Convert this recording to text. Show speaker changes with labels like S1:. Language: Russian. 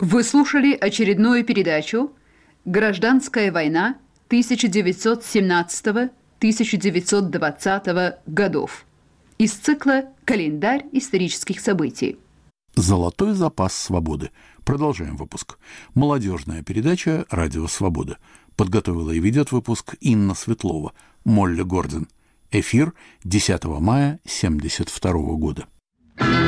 S1: Вы слушали очередную передачу «Гражданская война 1917-1920 годов» из цикла «Календарь исторических событий».
S2: Золотой запас свободы. Продолжаем выпуск. Молодежная передача «Радио Свобода». Подготовила и ведет выпуск Инна Светлова, Молли Гордон. Эфир 10 мая 1972 года.